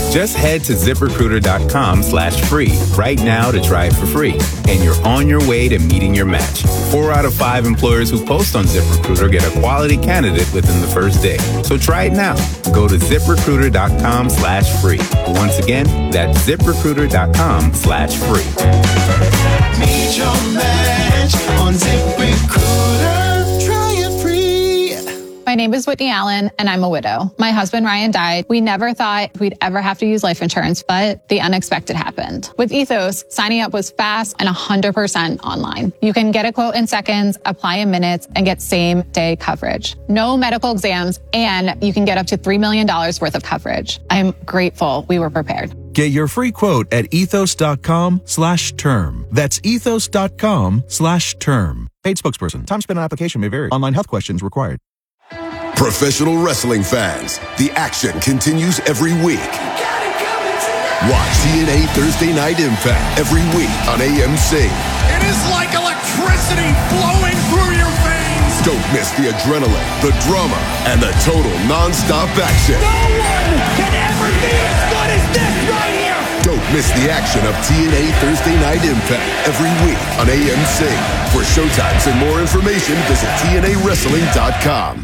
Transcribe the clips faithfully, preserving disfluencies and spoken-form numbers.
Just head to ZipRecruiter.com slash free right now to try it for free. And you're on your way to meeting your match. Four out of five employers who post on ZipRecruiter get a quality candidate within the first day. So try it now. Go to ZipRecruiter.com slash free. Once again, that's ZipRecruiter.com slash free. Meet your match on ZipRecruiter. Try it free. My name is Whitney Allen, and I'm a widow. My husband, Ryan, died. We never thought we'd ever have to use life insurance, but the unexpected happened. With Ethos, signing up was fast and one hundred percent online. You can get a quote in seconds, apply in minutes, and get same-day coverage. No medical exams, and you can get up to three million dollars worth of coverage. I'm grateful we were prepared. Get your free quote at ethos.com slash term. That's ethos.com slash term. Paid spokesperson. Time spent on application may vary. Online health questions required. Professional wrestling fans, the action continues every week. Watch T N A Thursday Night Impact every week on A M C. It is like electricity flowing through your veins. Don't miss the adrenaline, the drama, and the total non-stop action. No one can ever be as good as this right here. Don't miss the action of T N A Thursday Night Impact every week on A M C. For showtimes and more information, visit T N A wrestling dot com.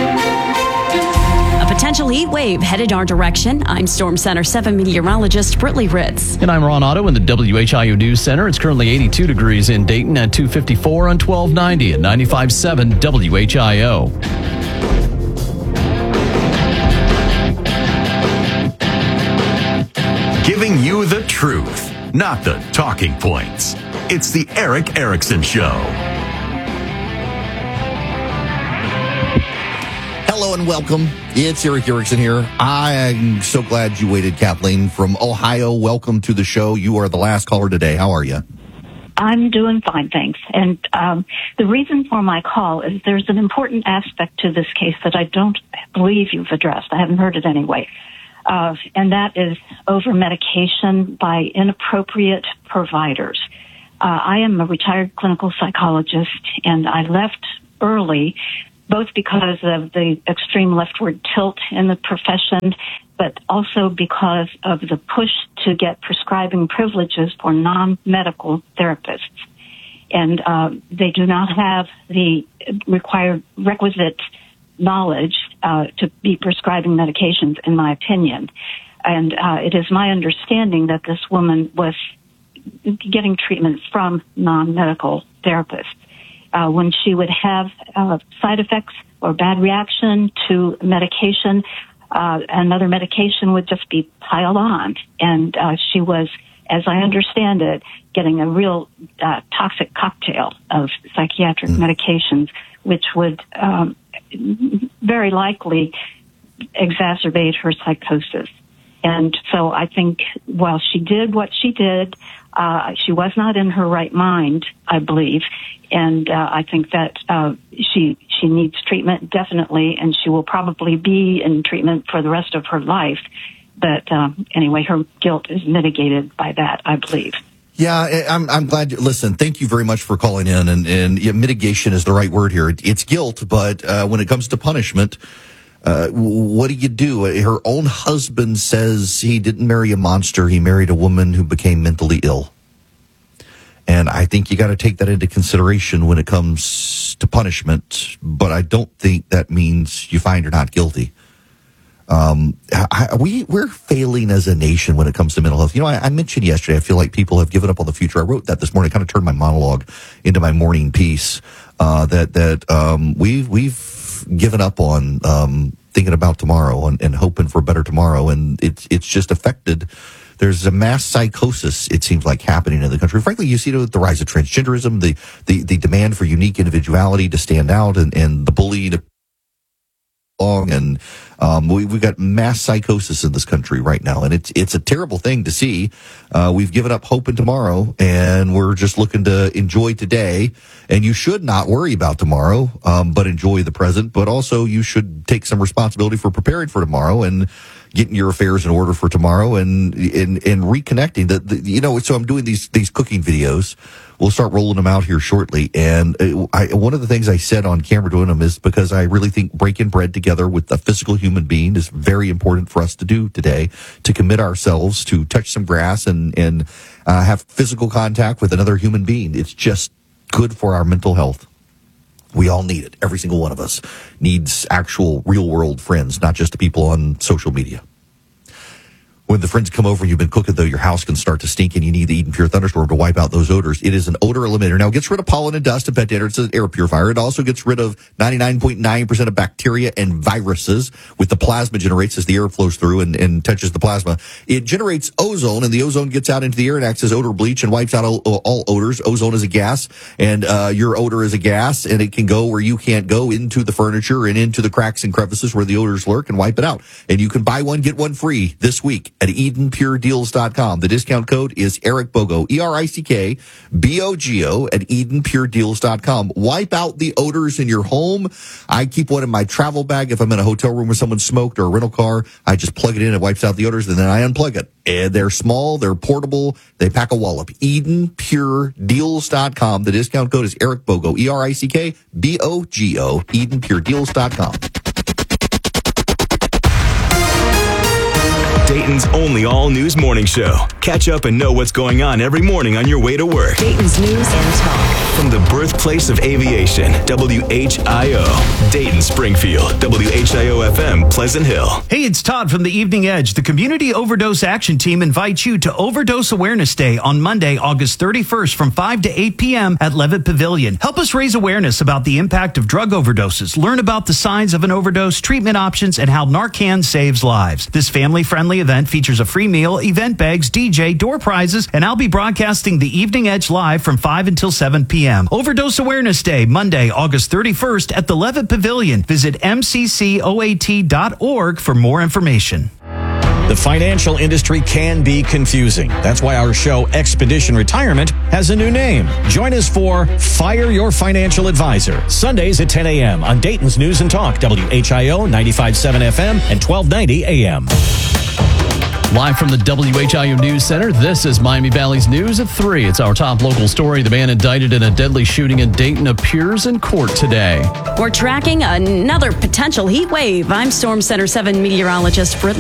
A potential heat wave headed our direction. I'm Storm Center seven meteorologist Britley Ritz. And I'm Ron Otto in the W H I O News Center. It's currently eighty-two degrees in Dayton at two fifty-four on twelve ninety at ninety-five point seven W H I O. Giving you the truth, not the talking points. It's the Erick Erickson Show. Hello and welcome. It's Erick Erickson here. I am so glad you waited, Kathleen from Ohio. Welcome to the show. You are the last caller today. How are you? I'm doing fine, thanks. And um, the reason for my call is there's an important aspect to this case that I don't believe you've addressed. I haven't heard it anyway. Uh, and that is over-medication by inappropriate providers. Uh, I am a retired clinical psychologist, and I left early, both because of the extreme leftward tilt in the profession, but also because of the push to get prescribing privileges for non-medical therapists. And uh, they do not have the required requisite knowledge uh, to be prescribing medications, in my opinion. And uh, it is my understanding that this woman was getting treatment from non-medical therapists. Uh, when she would have uh, side effects or bad reaction to medication, uh, another medication would just be piled on. And uh, she was, as I understand it, getting a real uh, toxic cocktail of psychiatric mm. medications, which would um, very likely exacerbate her psychosis. And so I think while she did what she did, uh, she was not in her right mind, I believe. And uh, I think that uh, she she needs treatment, definitely, and she will probably be in treatment for the rest of her life. But uh, anyway, her guilt is mitigated by that, I believe. Yeah, I'm I'm glad. You, listen, thank you very much for calling in. And, and yeah, mitigation is the right word here. It's guilt, but uh, when it comes to punishment, uh, what do you do? Her own husband says he didn't marry a monster. He married a woman who became mentally ill. And I think you got to take that into consideration when it comes to punishment. But I don't think that means you find her not guilty. Um, I, we, we're failing as a nation when it comes to mental health. You know, I, I mentioned yesterday, I feel like people have given up on the future. I wrote that this morning, kind of turned my monologue into my morning piece, uh, that, that, um, we've, we've given up on, um, thinking about tomorrow and, and hoping for a better tomorrow. And it's, it's just affected. There's a mass psychosis, it seems like, happening in the country. Frankly, you see the, the rise of transgenderism, the, the, the demand for unique individuality to stand out, and, and the bully to long, and um, we, we've got mass psychosis in this country right now, and it's it's a terrible thing to see. Uh, we've given up hope in tomorrow, and we're just looking to enjoy today. And you should not worry about tomorrow, um, but enjoy the present. But also, you should take some responsibility for preparing for tomorrow. And getting your affairs in order for tomorrow and and, and reconnecting. The, the, you know, so I'm doing these these cooking videos. We'll start rolling them out here shortly. And I, one of the things I said on camera doing them is because I really think breaking bread together with a physical human being is very important for us to do today, to commit ourselves to touch some grass and, and uh, have physical contact with another human being. It's just good for our mental health. We all need it. Every single one of us needs actual real world friends, not just the people on social media. When the friends come over and you've been cooking, though, your house can start to stink and you need the Eden Pure Thunderstorm to wipe out those odors. It is an odor eliminator. Now, it gets rid of pollen and dust and pet dander. It's an air purifier. It also gets rid of ninety-nine point nine percent of bacteria and viruses with the plasma generates as the air flows through and, and touches the plasma. It generates ozone, and the ozone gets out into the air and acts as odor bleach and wipes out all, all odors. Ozone is a gas, and uh, your odor is a gas, and it can go where you can't go, into the furniture and into the cracks and crevices where the odors lurk, and wipe it out. And you can buy one, get one free this week at eden pure deals dot com. The discount code is Eric Bogo, E R I C K B O G O at eden pure deals dot com. Wipe out the odors in your home. I keep one in my travel bag. If I'm in a hotel room where someone smoked or a rental car, I just plug it in. It wipes out the odors, and then I unplug it. And they're small. They're portable. They pack a wallop. eden pure deals dot com. The discount code is Eric Bogo, E R I C K B O G O, eden pure deals dot com. Dayton's only all-news morning show. Catch up and know what's going on every morning on your way to work. Dayton's News and Talk. From the birthplace of aviation, W H I O, Dayton, Springfield, W H I O F M, Pleasant Hill. Hey, it's Todd from the Evening Edge. The Community Overdose Action Team invites you to Overdose Awareness Day on Monday, August thirty-first from five to eight p.m. at Levitt Pavilion. Help us raise awareness about the impact of drug overdoses. Learn about the signs of an overdose, treatment options, and how Narcan saves lives. This family-friendly event features a free meal, event bags, D J, door prizes, and I'll be broadcasting the Evening Edge live from five until seven p.m. Overdose Awareness Day, Monday, August thirty-first at the Levitt Pavilion. Visit m c c o a t dot org for more information. The financial industry can be confusing. That's why our show, Expedition Retirement, has a new name. Join us for Fire Your Financial Advisor, Sundays at ten a.m. on Dayton's News and Talk, W H I O ninety-five point seven F M and twelve ninety A M. Live from the W H I O News Center, this is Miami Valley's News at three. It's our top local story. The man indicted in a deadly shooting in Dayton appears in court today. We're tracking another potential heat wave. I'm Storm Center seven meteorologist Britt